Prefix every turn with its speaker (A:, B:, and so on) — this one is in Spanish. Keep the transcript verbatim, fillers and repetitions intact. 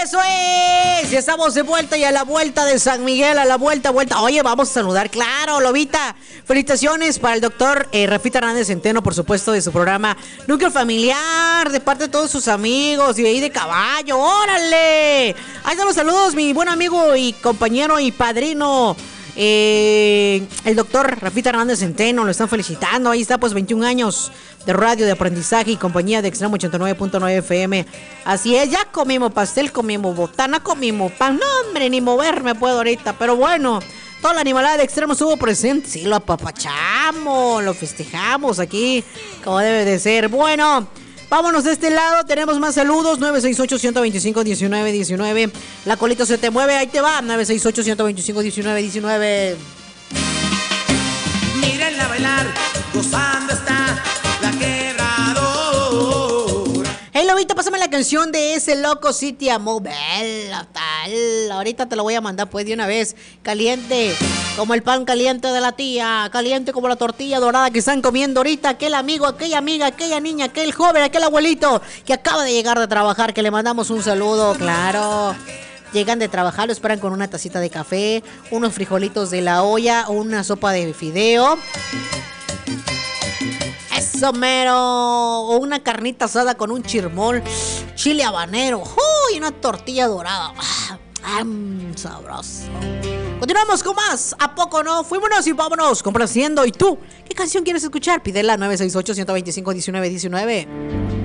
A: Eso es, ya estamos de vuelta y a la vuelta de San Miguel, a la vuelta, vuelta. Oye, vamos a saludar, claro, Lobita. Felicitaciones para el doctor eh, Rafita Hernández Centeno, por supuesto, de su programa Núcleo Familiar, de parte de todos sus amigos y de ahí de Caballo. ¡Órale! Ahí están los saludos, mi buen amigo y compañero y padrino. Eh, el doctor Rafita Hernández Centeno, lo están felicitando. Ahí está, pues, veintiún años de radio, de aprendizaje y compañía de Extremo ochenta y nueve punto nueve F M. Así es, ya comimos pastel, comimos botana, comimos pan. No, hombre, ni moverme puedo ahorita, pero bueno, toda la animalada de Extremo estuvo presente. Sí, lo apapachamos, lo festejamos aquí como debe de ser. Bueno, vámonos de este lado, tenemos más saludos. Nueve seis ocho, uno dos cinco, uno nueve uno nueve. La colita se te mueve, ahí te va. Nueve seis ocho, uno dos cinco, uno nueve uno nueve.
B: Mírenla bailar, gozando está la quebradora.
A: Hey, Lobito, pásame la canción de ese loco City Amobel. Tal. Ahorita te lo voy a mandar pues de una vez. Caliente, como el pan caliente de la tía. Caliente como la tortilla dorada que están comiendo ahorita. Aquel amigo, aquella amiga, aquella niña, aquel joven, aquel abuelito que acaba de llegar de trabajar, que le mandamos un saludo, claro. Llegan de trabajar, lo esperan con una tacita de café, unos frijolitos de la olla, una sopa de fideo. Eso mero. O una carnita asada con un chirmol, chile habanero, ¡uy! Una tortilla dorada. ¡Ah! Mm, sabroso. Continuamos con más. ¿A poco no? Fuímonos y vámonos complaciendo. ¿Y tú? ¿Qué canción quieres escuchar? Pídela nueve seis ocho, uno dos cinco, uno nueve uno nueve.